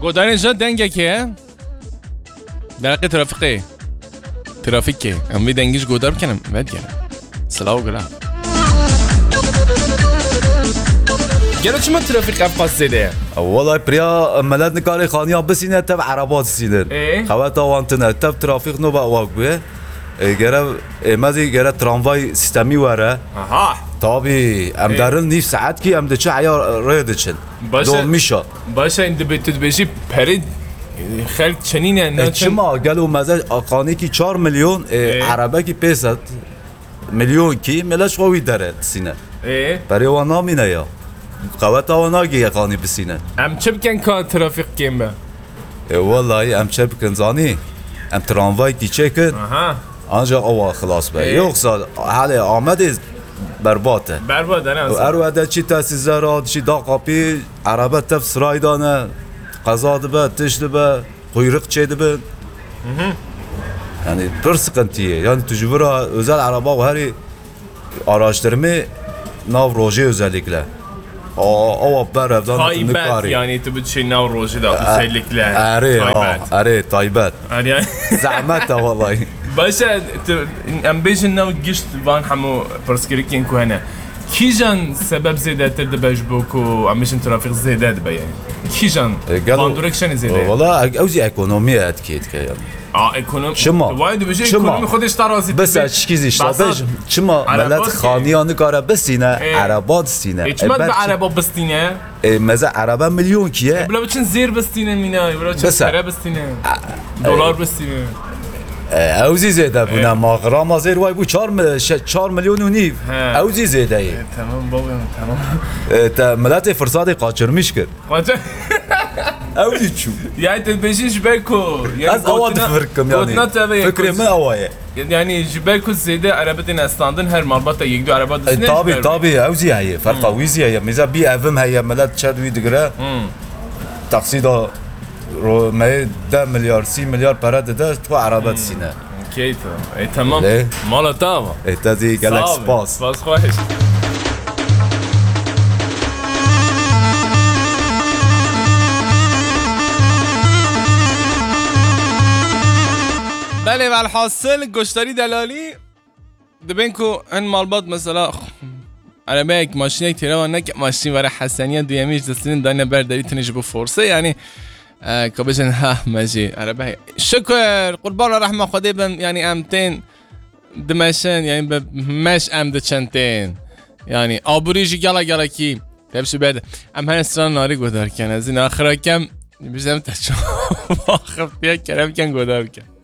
گودار اینجا دنگه که درقی ترافیکه امی دنگیش گودار بکنم ود گرم سلاو گلم گلو چما ترافیک افقاس زیده والله بريا ملاد نكاري خانيا بسينه تب عربات سينر خوات وانتنا تب ترافيق نو باواقبه گره مازی گره تراموای سیستمی وره آها طبعی ام دارن نیف ساعت کی ام دچه عیار رایدچن دول میشه باشه این دبیت بشی پرید خلق چنینه نه چما گلو مزه آقانی کی 4 میلیون عربه کی 500 میلیون کی ملش قوی داره سینه برای وانا مینه یا قوت وانا کی آقانی بسینه ام چه بکن که ترافیک کیم به والله ام چه بکن زانی ام تراموای کی چکن آنجا آوا خلاص به یوکسا حاله آمده برباده نه اروده چی تاسیزارات چی داقاپی عربه تف سرایدانه قضا دبه تش دبه قیرق چه دبه yani پر sıkıntıya yani tecrübe özel araba ve her araştırma nav roje özellikle o berevdan taybet yani tu şey nav roje da özellikle taybet yani zahmet da vallahi başa ambition nav gist van hamu perskirikin kuhana کیجان سبب زیاده تر دبج بوکو امیشن ترافیک زیاده دبی کیجان باندورکشن زیاده والله اوزی اکونومی اتکید که اکونومی شما واید بشه اکونومی خودش ترازی بس چیزی اشتباهش شما ملت خانیان کاره بسینه عربات سینه اجمد به عربا بستینه مزه عربا میلیون کیه بلا بچن زیر بستینه مینا بلا چن سره بستینه دلار بستینه اوزی زیده بونه ما غرام زیر وای بو 4 میلیون و نیف اوزی زیده ای تمام بابا تمام ملت فرصاد قاچرمیش کرد اوزی چو یعنی تبیشین جبرکو از اواد فرکم یعنی فکر من اوایه یعنی جبرکو زیده عربتین استاندن هر مربوط یک دو عربات دسنه طبی اوزی هیه فرق اوزی هیه میزه بی اوم هیه ملت چدوی دگره تقصیدا رو ما 10 میلیارد 30 میلیارد پره داده تو عربات سینه اوکی تو ای تمام مالا تمام ای تازی گلکس پاس خواهش بله و الحاصل گشتاری دلالی دبین که این مالبات مثلا عربه یک ماشین یک تیره و نک ماشین برای حسنیه دویمیش دستین دانه برداری تنش بو فرصه یعنی که بجن ها ماجی عربه شکر قربان رحمه خودی بن یعنی امتین دمشن یعنی بمش امد چنتین یعنی آبوریجی گلا کی تبشو بعد ام هر استران ناری گودار کن از این آخر کم بزنم تشو واقف بیا کرم کن گودار کن